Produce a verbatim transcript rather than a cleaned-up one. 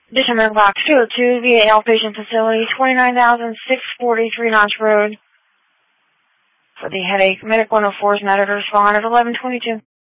Additional medical box two oh two, V A outpatient facility, twenty-nine thousand six hundred forty-three Notch Road. For the headache, Medic one oh four's an editor respond at eleven twenty-two.